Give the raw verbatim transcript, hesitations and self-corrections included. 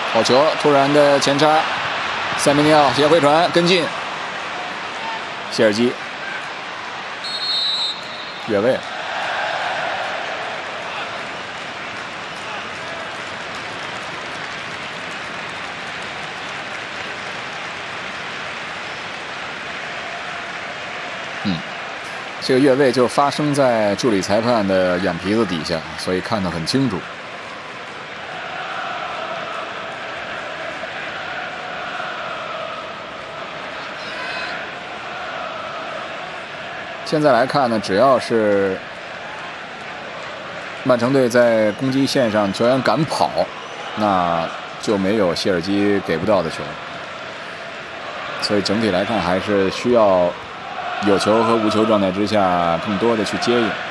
好球，突然的前插，塞梅尼奥斜回传跟进，谢尔基越位。嗯，这个越位就发生在助理裁判的眼皮子底下，所以看得很清楚。现在来看呢，只要是曼城队在攻击线上球员敢跑，那就没有谢尔基给不到的球。所以整体来看，还是需要有球和无球状态之下，更多的去接应。